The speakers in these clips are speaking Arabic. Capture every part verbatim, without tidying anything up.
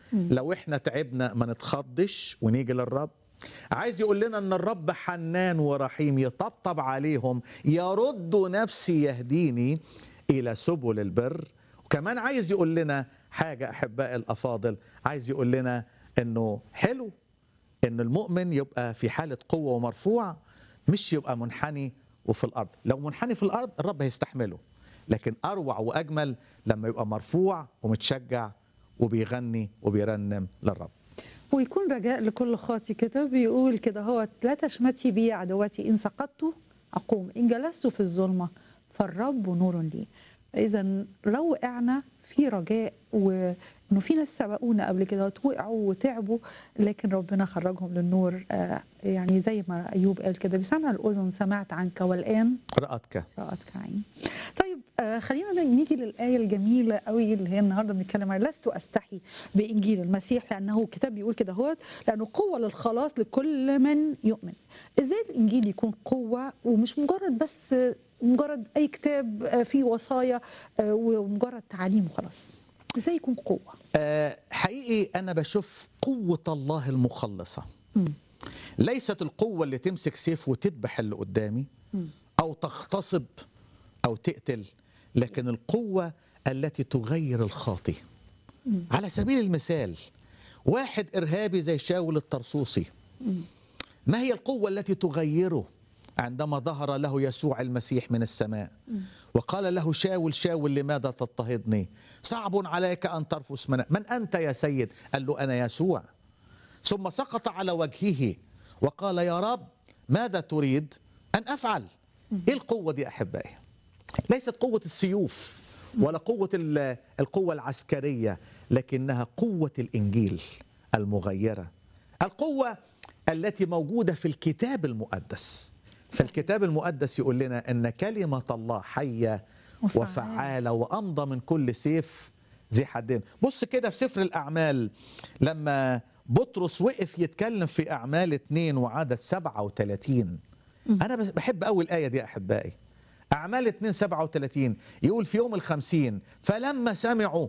لو احنا تعبنا ما نتخضش ونيجي للرب. عايز يقول لنا ان الرب حنان ورحيم، يطبطب عليهم، يرد نفسي يهديني الى سبل البر. وكمان عايز يقول لنا حاجة احبائي الافاضل، عايز يقول لنا انه حلو ان المؤمن يبقى في حالة قوة ومرفوع، مش يبقى منحني وفي الارض. لو منحني في الارض الرب هيستحمله، لكن اروع واجمل لما يبقى مرفوع ومتشجع وبيغني وبيرنم للرب. ويكون رجاء لكل خاطي كده، بيقول كده: هو لا تشمتي بي عدواتي، إن سقطت أقوم، إن جلست في الظلمة فالرب نور لي. إذا لو وقعنا في رجاء، وإنه في ناس سبقونا قبل كده وقعوا وتعبوا، لكن ربنا خرجهم للنور. آه يعني زي ما أيوب قال كده: بسمع الأذن سمعت عنك والآن رأتك رأتك عين. طيب آه خلينا نيجي للآية الجميلة قوي اللي هي النهارده بنتكلم عليها: لست أستحي بإنجيل المسيح لأنه كتاب بيقول كده هو لأنه قوة للخلاص لكل من يؤمن. إزاي الإنجيل يكون قوة ومش مجرد بس مجرد أي كتاب فيه وصايا ومجرد تعاليم وخلاص؟ إزاي يكون قوة؟ أه حقيقي أنا بشوف قوة الله المخلصة. م. ليست القوة اللي تمسك سيف وتذبح اللي قدامي م. أو تغتصب أو تقتل، لكن القوة التي تغير الخاطئ. م. على سبيل المثال واحد إرهابي زي شاول الطرسوسي، م. ما هي القوة التي تغيره؟ عندما ظهر له يسوع المسيح من السماء وقال له: شاول شاول لماذا تضطهدني؟ صعب عليك أن ترفس من من أنت يا سيد؟ قال له: أنا يسوع. ثم سقط على وجهه وقال: يا رب ماذا تريد أن أفعل؟ إيه القوة دي أحبائي؟ ليست قوة السيوف ولا قوة القوة العسكرية، لكنها قوة الإنجيل المغيرة، القوة التي موجودة في الكتاب المقدس. الكتاب المقدس يقول لنا أن كلمة الله حية وفعالة وأمضى من كل سيف ذي حدين. بص كده في سفر الأعمال لما بطرس وقف يتكلم في أعمال اتنين وعدد سبعة وثلاثين. أنا بحب أول الآية دي أحبائي. أعمال اتنين سبعة وثلاثين يقول: في يوم الخمسين فلما سمعوا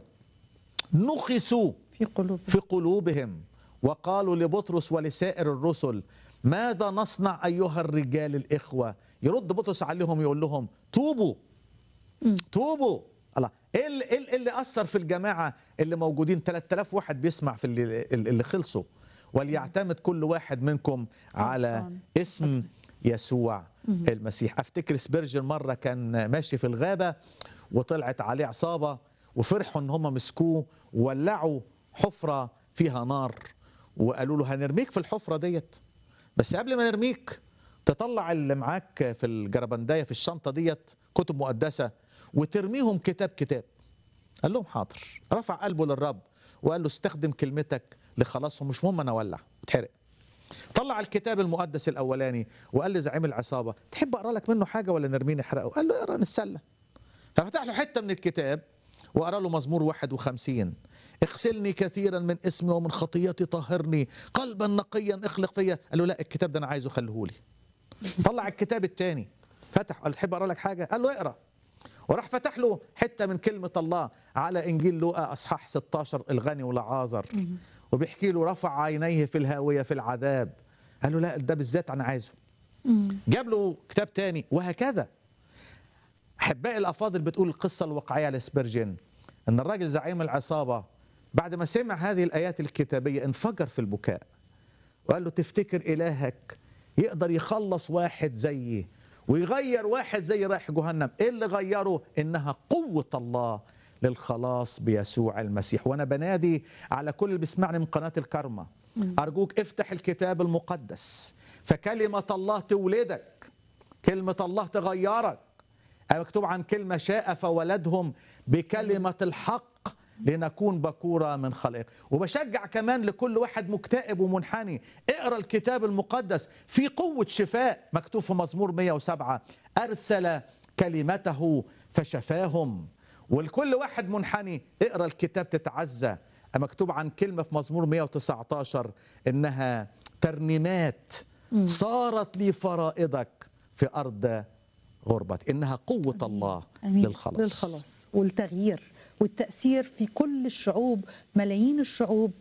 نخسوا في قلوبهم, في قلوبهم وقالوا لبطرس ولسائر الرسل: ماذا نصنع أيها الرجال الإخوة؟ يرد بطرس عليهم يقول لهم: توبوا م. توبوا. الله، إيه اللي, إيه اللي أثر في الجماعة اللي موجودين؟ ثلاثة آلاف واحد بيسمع في اللي, اللي خلصوا. وليعتمد كل واحد منكم على اسم يسوع المسيح. أفتكر سبيرجن مرة كان ماشي في الغابة وطلعت عليه عصابة وفرحوا ان هم مسكوه وولعوا حفرة فيها نار وقالوا له: هنرميك في الحفرة ديت، بس قبل ما نرميك تطلع اللي معاك في الجربنداية في الشنطة ديت كتب مقدسة وترميهم كتاب كتاب. قال لهم: حاضر. رفع قلبه للرب وقال له: استخدم كلمتك لخلاصهم، مش مهم انا اولع اتحرق. طلع الكتاب المقدس الاولاني وقال لزعيم العصابة: تحب اقرا لك منه حاجة ولا نرميه نحرقه؟ قال له: اقرا نتسلى. ففتح له حتة من الكتاب وقرا له مزمور واحد وخمسين: اغسلني كثيرا من اسمي ومن خطيتي طهرني، قلبا نقيا اخلق فيا. قال له: لا، الكتاب ده انا عايزه خليهولي. طلع الكتاب الثاني فتح قال: تحب اقرا لك حاجه؟ قال له: اقرا. وراح فتح له حته من كلمه الله على انجيل لوقا اصحاح ستاشر الغني والعازر، وبيحكي له: رفع عينيه في الهاويه في العذاب. قال له: لا، ده بالذات انا عايزه. جاب له كتاب ثاني، وهكذا. احبائي الافاضل بتقول القصه الواقعيه لسبيرجن ان الراجل زعيم العصابه بعد ما سمع هذه الايات الكتابيه انفجر في البكاء وقال له: تفتكر الهك يقدر يخلص واحد زيي ويغير واحد زي رايح جهنم؟ ايه اللي غيره؟ انها قوه الله للخلاص بيسوع المسيح. وانا بنادي على كل اللي بيسمعني من قناه الكرمة، ارجوك افتح الكتاب المقدس، فكلمه الله تولدك، كلمه الله تغيرك. مكتوب عن كلمة: شاء فولدهم بكلمة الحق لنكون بكورة من خلق. وبشجع كمان لكل واحد مكتئب ومنحني: اقرأ الكتاب المقدس، في قوة شفاء. مكتوب في مزمور مئة وسبعة: أرسل كلمته فشفاهم. ولكل واحد منحني اقرأ الكتاب تتعزى. مكتوب عن كلمة في مزمور مئة وتسعة عشر إنها ترنيمات صارت لي فرائضك في أرض غربة. إنها قوة الله أمين. للخلاص للخلاص والتغيير والتأثير في كل الشعوب، ملايين الشعوب